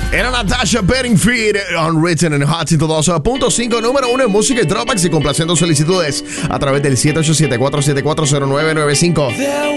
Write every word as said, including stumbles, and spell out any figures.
Era Natasha Bedingfield, Unwritten en Hot ciento dos punto cinco, número uno en música y dropbacks y complaciendo solicitudes a través del siete ocho siete, cuatro siete cuatro, cero nueve nueve cinco.